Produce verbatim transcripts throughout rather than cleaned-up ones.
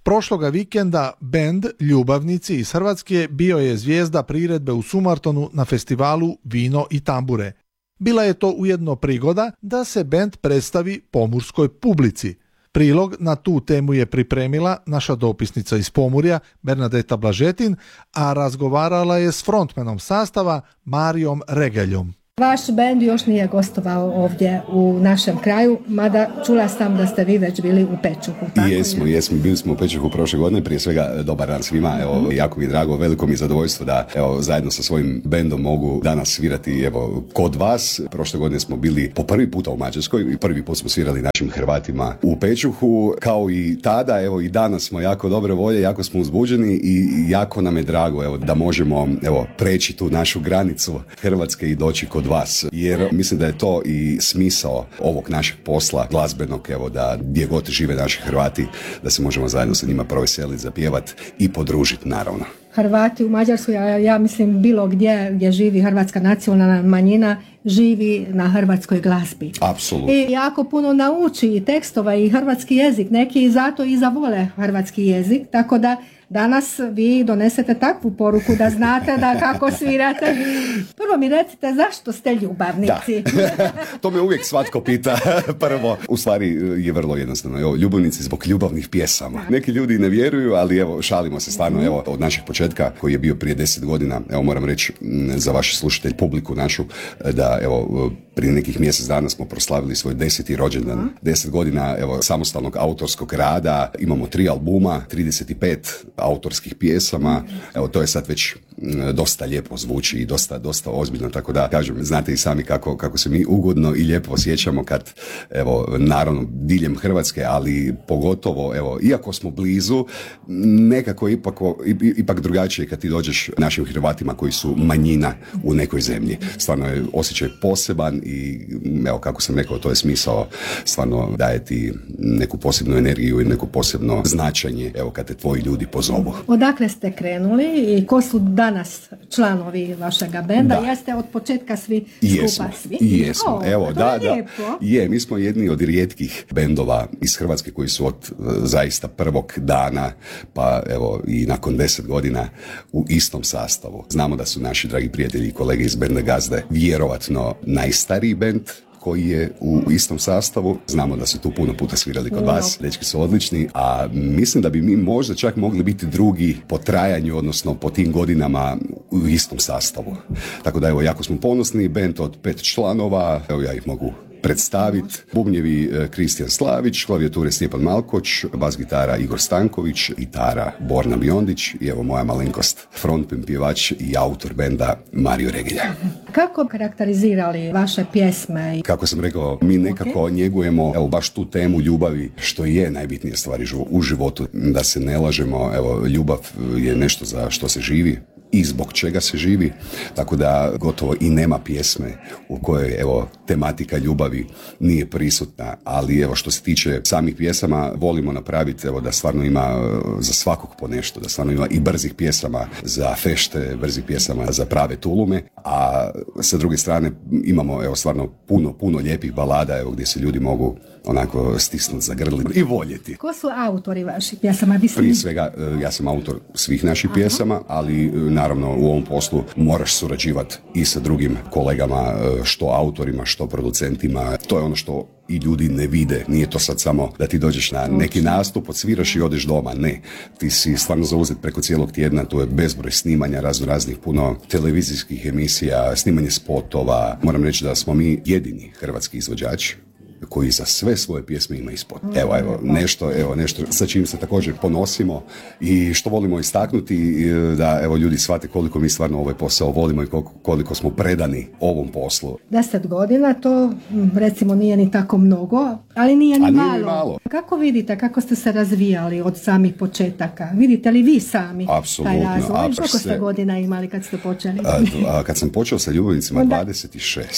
Prošloga vikenda bend Ljubavnici iz Hrvatske bio je zvijezda priredbe u Sumartonu na festivalu Vino i tambure. Bila je to ujedno prigoda da se bend predstavi pomurskoj publici. Prilog na tu temu je pripremila naša dopisnica iz Pomurja, Bernadeta Blažetin, a razgovarala je s frontmenom sastava Marijom Regeljom. Vaš bend još nije gostovao ovdje u našem kraju, mada čula sam da ste vi već bili u Pečuhu. Tako jesmo, je? jesmo, bili smo u Pečuhu prošle godine, prije svega dobar dan svima, evo, jako mi je drago, veliko mi je zadovoljstvo da evo, zajedno sa svojim bendom mogu danas svirati evo, kod vas. Prošle godine smo bili po prvi puta u Mađarskoj i prvi put smo svirali našim Hrvatima u Pečuhu, kao i tada, evo i danas smo jako dobre volje, jako smo uzbuđeni i jako nam je drago evo, da možemo evo, preći tu našu granicu Hrvatske i doći kod vas, jer mislim da je to i smisao ovog našeg posla glazbenog, evo da gdje god žive naši Hrvati, da se možemo zajedno sa njima proveseliti, zapjevati i podružiti naravno. Hrvati u Mađarskoj, ja, ja mislim bilo gdje gdje živi hrvatska nacionalna manjina, živi na hrvatskoj glazbi. Apsolutno. I jako puno nauči i tekstova i hrvatski jezik, neki zato i zavole hrvatski jezik, tako da danas vi donesete takvu poruku da znate da kako svirate. Prvo mi recite zašto ste ljubavnici. Da. To me uvijek svatko pita. Prvo, u stvari je vrlo jednostavno. Evo, ljubavnici zbog ljubavnih pjesama. Neki ljudi ne vjeruju, ali evo, šalimo se stvarno. Evo, od našeg početka koji je bio prije deset godina, evo moram reći za vaše slušatelj, publiku našu, da evo prije nekih mjesec dana smo proslavili svoj deseti rođendan. Uh-huh. Deset godina evo, samostalnog autorskog rada, imamo tri albuma, trideset pet autorskih pjesama, evo to je sad već dosta lijepo zvuči i dosta, dosta ozbiljno, tako da kažem, znate i sami kako, kako se mi ugodno i lijepo osjećamo kad, evo, naravno diljem Hrvatske, ali pogotovo, evo, iako smo blizu, nekako ipak, ipak drugačije kad ti dođeš našim Hrvatima koji su manjina u nekoj zemlji. Stvarno je osjećaj poseban i, evo, kako sam rekao, to je smisao, stvarno daje ti neku posebnu energiju i neko posebno značenje, evo, kad te tvoji ljudi pozovu. Odakle ste krenuli i ko su danas članovi vašega benda? Da. Jeste od početka svi jesmo, skupa svi? Jesmo, o, evo, da, da. Lijepo. Je, mi smo jedni od rijetkih bendova iz Hrvatske koji su od uh, zaista prvog dana, pa evo i nakon deset godina u istom sastavu. Znamo da su naši dragi prijatelji i kolege iz benda Gazde vjerovatno najstariji bend koji je u istom sastavu. Znamo da su tu puno puta svirali kod vas, dečki su odlični, a mislim da bi mi možda čak mogli biti drugi po trajanju, odnosno po tim godinama u istom sastavu. Tako da evo, jako smo ponosni, bend od pet članova, evo ja ih mogu predstaviti. Bubnjevi Kristijan Slavić, klavijature Stjepan Malkoć, bas gitara Igor Stanković, gitara Borna Biondić i evo moja malenkost, frontman, pjevač i autor benda Mario Regelja. Kako karakterizirali vaše pjesme? Kako sam rekao, mi nekako okay. njegujemo evo baš tu temu ljubavi, što je najbitnija stvar u životu, da se ne lažemo, evo ljubav je nešto za što se živi i zbog čega se živi, tako da gotovo i nema pjesme u kojoj evo tematika ljubavi nije prisutna, ali evo što se tiče samih pjesama volimo napraviti evo da stvarno ima za svakog po nešto, da stvarno ima i brzih pjesama za fešte, brzih pjesama za prave tulume, a sa druge strane imamo evo stvarno puno, puno lijepih balada evo gdje se ljudi mogu onako stisnuti za grli i voljeti. Ko su autori vaših pjesama? Prije svega ja sam autor svih naših Aha. pjesama, ali naravno u ovom poslu moraš surađivati i sa drugim kolegama, što autorima, što producentima. To je ono što i ljudi ne vide. Nije to sad samo da ti dođeš na neki nastup, odsviraš i odeš doma. Ne. Ti si stvarno zauzet preko cijelog tjedna. Tu je bezbroj snimanja razno raznih puno televizijskih emisija, snimanje spotova. Moram reći da smo mi jedini hrvatski izvođač koji za sve svoje pjesme ima ispod. Evo, evo, nešto, evo, nešto sa čim se također ponosimo i što volimo istaknuti, da evo ljudi shvate koliko mi stvarno ovaj posao volimo i koliko, koliko smo predani ovom poslu. Deset godina, to recimo nije ni tako mnogo, ali nije ni, malo. Nije malo. Kako vidite, kako ste se razvijali od samih početaka? Vidite li vi sami apsolutno, taj razvoj? Apsolutno. Koliko ste godina imali kad ste počeli? A, a, kad sam počeo sa Ljubavnicima dvadeset šest.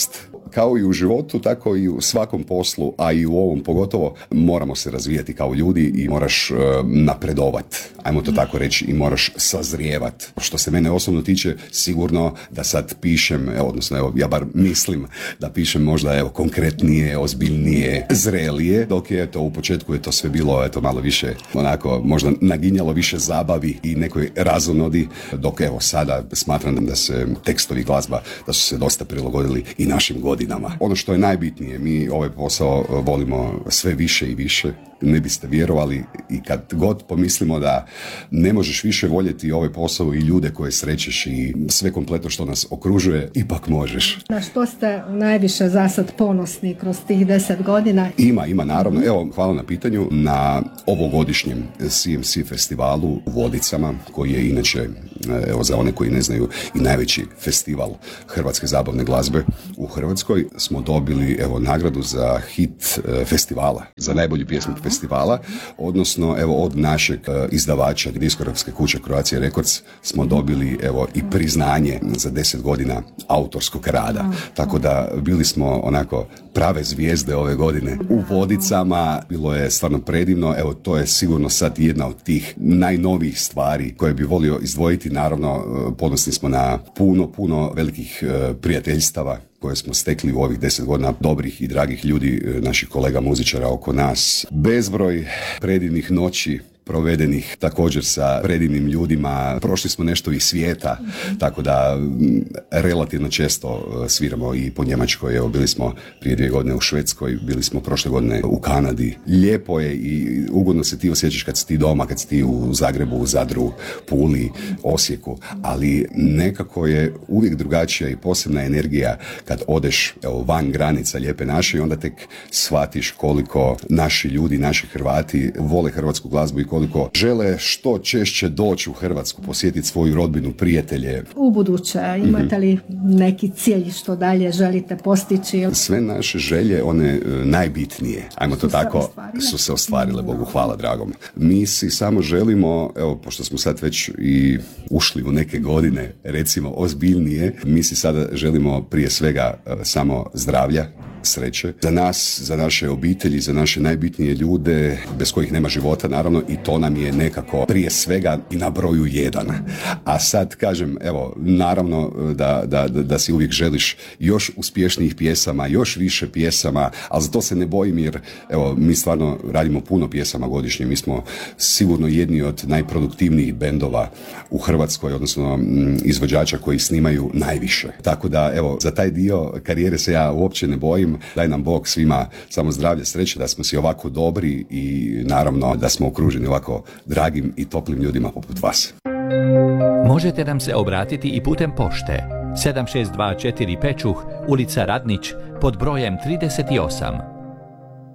kao i u životu, tako i u svakom poslu, a i u ovom pogotovo, moramo se razvijati kao ljudi i moraš uh, napredovat, ajmo to tako reći, i moraš sazrijevat. Što se mene osobno tiče, sigurno da sad pišem, evo, odnosno evo, ja bar mislim da pišem možda evo, konkretnije, ozbiljnije, zrelije, dok je to u početku je to sve bilo eto, malo više onako, možda naginjalo više zabavi i nekoj razonodi, dok evo sada smatram da se tekstovi, glazba, da su se dosta prilagodili i našim godinama. Ono što je najbitnije, mi ovaj posao volimo sve više i više. Ne biste vjerovali i kad god pomislimo da ne možeš više voljeti ovaj posao i ljude koje srećeš i sve kompletno što nas okružuje, ipak možeš. Na što ste najviše za sad ponosni kroz tih deset godina? Ima, ima naravno. Evo, hvala na pitanju. Na ovogodišnjem C M C festivalu u Vodicama, koji je inače, evo za one koji ne znaju, i najveći festival hrvatske zabavne glazbe u Hrvatskoj, smo dobili evo nagradu za hit festivala, za najbolju pjesmu festivala, odnosno evo od našeg izdavača diskografske kuće Croatia Records smo dobili evo i priznanje za deset godina autorskog rada. Tako da bili smo onako prave zvijezde ove godine u Vodicama, bilo je stvarno predivno, evo to je sigurno sad jedna od tih najnovijih stvari koje bi volio izdvojiti. Naravno, ponosni smo na puno, puno velikih prijateljstava koje smo stekli u ovih deset godina, dobrih i dragih ljudi, naših kolega muzičara oko nas. Bezbroj predivnih noći provedenih također sa predivnim ljudima. Prošli smo nešto iz svijeta, tako da relativno često sviramo i po Njemačkoj. Evo, bili smo prije dvije godine u Švedskoj, bili smo prošle godine u Kanadi. Lijepo je i ugodno se ti osjećaš kad si ti doma, kad si ti u Zagrebu, u Zadru, Puli, Osijeku, ali nekako je uvijek drugačija i posebna energija kad odeš evo, van granica lijepe naše i onda tek shvatiš koliko naši ljudi, naši Hrvati vole hrvatsku glazbu i koliko žele što češće doći u Hrvatsku, posjetiti svoju rodbinu, prijatelje. U buduće, imate li neki cilj što dalje želite postići? Sve naše želje, one najbitnije, ajmo to tako, su se ostvarile, Bogu hvala dragom. Mi si samo želimo, evo, pošto smo sad već i ušli u neke godine, recimo ozbiljnije, mi si sada želimo prije svega samo zdravlja, sreće, za nas, za naše obitelji, za naše najbitnije ljude, bez kojih nema života, naravno, i to nam je nekako prije svega i na broju jedan. A sad kažem, evo, naravno da, da, da, da si uvijek želiš još uspješnijih pjesama, još više pjesama, ali za to se ne bojim jer, evo, mi stvarno radimo puno pjesama godišnje, mi smo sigurno jedni od najproduktivnijih bendova u Hrvatskoj, odnosno izvođača koji snimaju najviše. Tako da, evo, za taj dio karijere se ja uopće ne bojim. Daj nam Bog svima samo zdravlje, sreće, da smo si ovako dobri i naravno da smo okruženi ovako dragim i toplim ljudima poput vas. Možete nam se obratiti i putem pošte sedam šest dva četiri Pečuh, ulica Radnić, pod brojem trideset osam.